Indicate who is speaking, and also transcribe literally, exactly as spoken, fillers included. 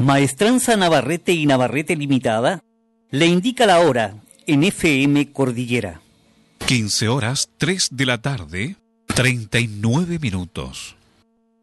Speaker 1: Maestranza Navarrete y Navarrete Limitada le indica la hora en F M Cordillera.
Speaker 2: quince horas, tres de la tarde, treinta y nueve minutos.